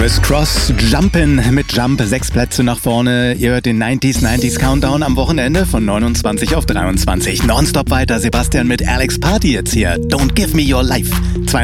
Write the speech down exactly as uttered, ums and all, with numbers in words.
Chris Cross, Jumpin' mit Jump, sechs Plätze nach vorne. Ihr hört den neunziger neunzig Countdown am Wochenende von neunundzwanzig auf dreiundzwanzig. Nonstop weiter, Sebastian mit Alex Party jetzt hier. Don't give me your life.